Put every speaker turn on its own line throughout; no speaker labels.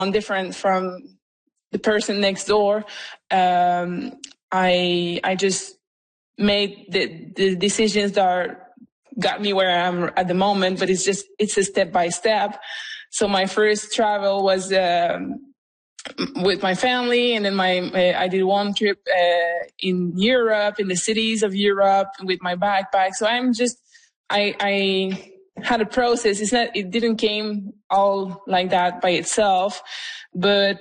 different from the person next door. I just made the decisions that got me where I am at the moment, but it's a step by step. So my first travel was with my family, and then I did one trip in Europe, in the cities of Europe with my backpack. So I had a process. It didn't came all like that by itself, but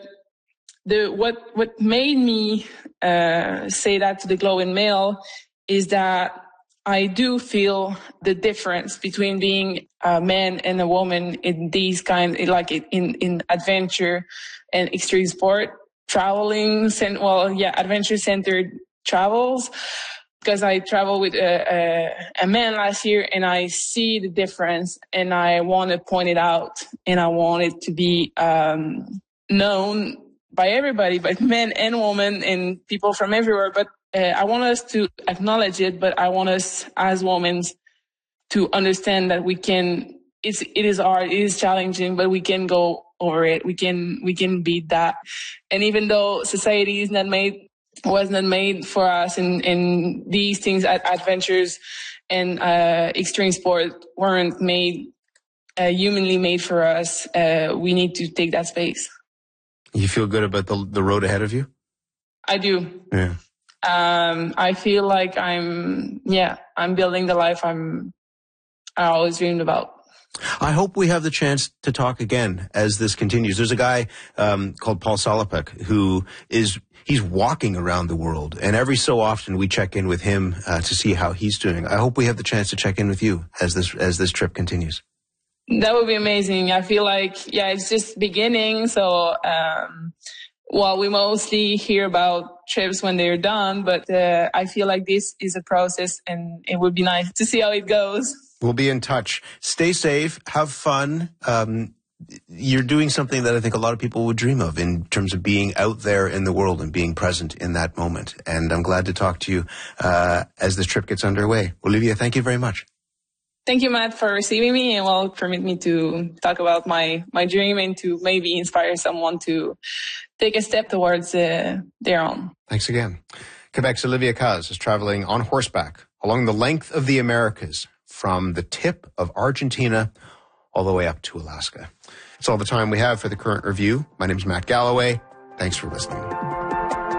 what made me say that to the Globe and Mail is that I do feel the difference between being a man and a woman in these in adventure and extreme sport traveling, adventure-centered travels. Because I traveled with a man last year, and I see the difference, and I want to point it out, and I want it to be known by everybody, but men and women and people from everywhere. But I want us to acknowledge it, but I want us as women to understand that we can. It is hard, it is challenging, but we can go over it. We can beat that. And even though society was not made for us, and these things, adventures and extreme sport weren't humanly made for us, we need to take that space.
You feel good about the road ahead of you?
I do.
Yeah.
I feel like I'm building the life I always dreamed about.
I hope we have the chance to talk again as this continues. There's a guy called Paul Salopek he's walking around the world, and every so often we check in with him to see how he's doing. I hope we have the chance to check in with you as this trip continues.
That would be amazing. I feel like, it's just beginning. So, we mostly hear about trips when they're done, but I feel like this is a process, and it would be nice to see how it goes.
We'll be in touch. Stay safe. Have fun. You're doing something that I think a lot of people would dream of in terms of being out there in the world and being present in that moment. And I'm glad to talk to you as this trip gets underway. Olivia, thank you very much.
Thank you, Matt, for receiving me, and permit me to talk about my dream and to maybe inspire someone to take a step towards their own.
Thanks again. Quebec's Olivia Caz is traveling on horseback along the length of the Americas, from the tip of Argentina all the way up to Alaska. That's all the time we have for the Current Review. My name is Matt Galloway. Thanks for listening.